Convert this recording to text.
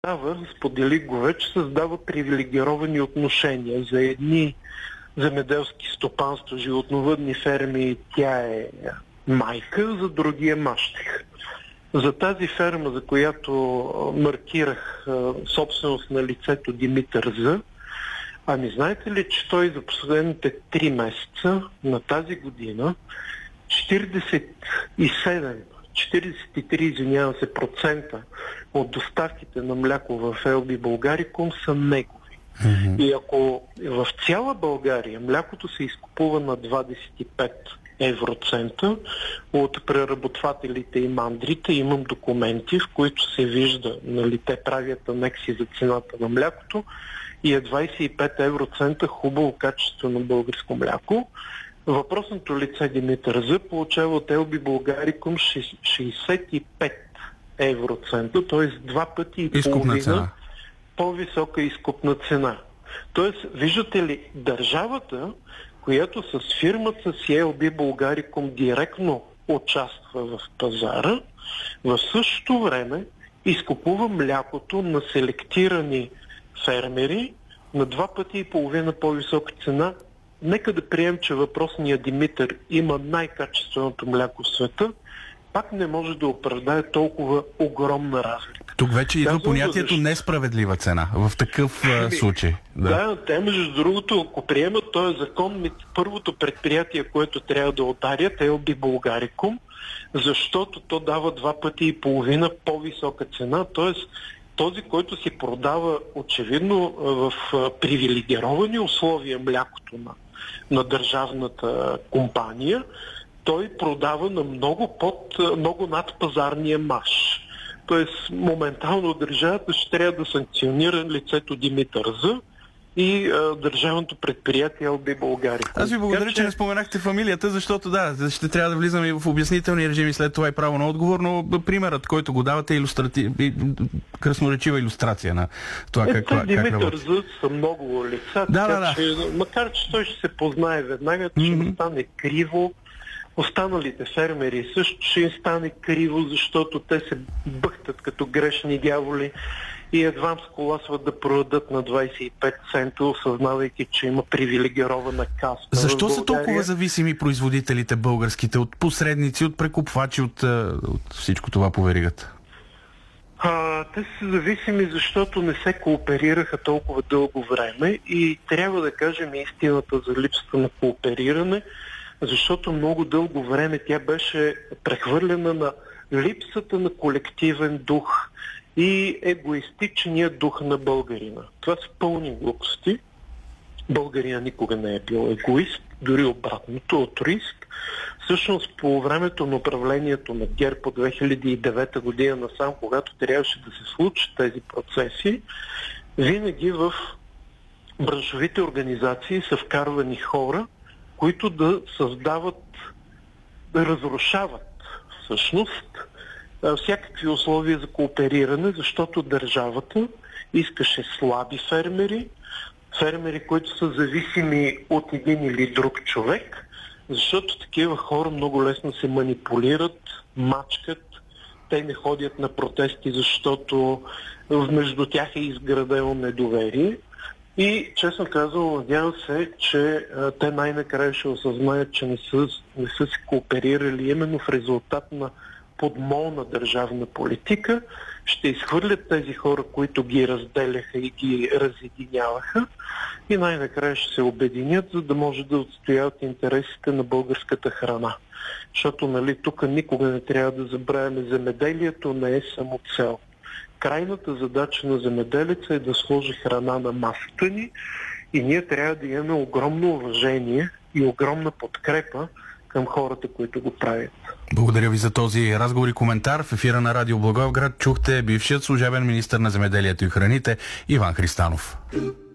споделих го вече, създава привилегировани отношения. За едни земеделски стопанства, животновъдни ферми, тя е майка, за други е мащех. За тази ферма, за която маркирах собственост на лицето Димитър З, ами знаете ли, че той за последните 3 месеца на тази година 43% от доставките на мляко в Елби Българикум са негови. Mm-hmm. И ако в цяла България млякото се изкупува на 25 евроцента от преработвателите и мандрите, имам документи, в които се вижда, нали, те правят анекси за цената на млякото и е 25 евроцента хубаво качествено българско мляко. Въпросното лице Димитър З получава от Елби Българикум 65 евроцента, т.е. 2 пъти и половина по-висока изкупна цена. Т.е. виждате ли, държавата, която с фирмата си Елби Българикум директно участва в пазара, в същото време изкупува млякото на селектирани фермери на 2 пъти и половина по-висока цена. Нека да приемем, че въпросният Димитър има най-качественото мляко в света, пак не може да оправдае толкова огромна разлика. Тук вече идва понятието несправедлива цена в такъв случай. Да, те между другото, ако приемат този закон, първото предприятие, което трябва да ударят е Елби Българикум, защото то дава 2 пъти и половина по-висока цена, т.е. този, който си продава очевидно в привилегировани условия млякото на държавната компания, той продава на много над пазарния марж. Тоест, моментално държавата ще трябва да санкционира лицето Димитър З и държавното предприятие Елби Българикум. Аз ви благодаря, че не споменахте фамилията, защото ще трябва да влизаме и в обяснителни режими след това и право на отговор, но примерът, който го давате е красноречива илюстрация на това как работи. Димитър З са много лица, че, макар че той ще се познае веднага, ще стане криво. Останалите фермери също ще им стане криво, защото те се бъхтат като грешни дяволи и едва сколасват да продадат на 25 цента, осъзнавайки, че има привилегирована каста. Защо са толкова зависими производителите българските от посредници, от прекупвачи, от всичко това по веригата? Те са зависими, защото не се кооперираха толкова дълго време и трябва да кажем истината за липсата на коопериране, защото много дълго време тя беше прехвърлена на липсата на колективен дух и егоистичния дух на българина. Това са пълни глупости. Българина никога не е бил егоист, дори обратното, алтруист. Всъщност по времето на управлението на ГЕРБ от 2009 година насам, когато трябваше да се случат тези процеси, винаги в браншовите организации са вкарвани хора, които да създават, да разрушават всъщност всякакви условия за коопериране, защото държавата искаше слаби фермери, които са зависими от един или друг човек, защото такива хора много лесно се манипулират, мачкат, те не ходят на протести, защото между тях е изградено недоверие. И, честно казвам, надявам се, че те най-накрая ще осъзнаят, че не са се кооперирали именно в резултат на подмолна държавна политика, ще изхвърлят тези хора, които ги разделяха и ги разединяваха и най-накрая ще се обединят, за да може да отстояват интересите на българската храна. Защото, тук никога не трябва да забравяме, земеделието не е само цел. Крайната задача на земеделеца е да сложи храна на масата ни и ние трябва да имаме огромно уважение и огромна подкрепа към хората, които го правят. Благодаря ви за този разговор и коментар. В ефира на Радио Благоевград чухте бившият служебен министър на земеделието и храните Иван Христанов.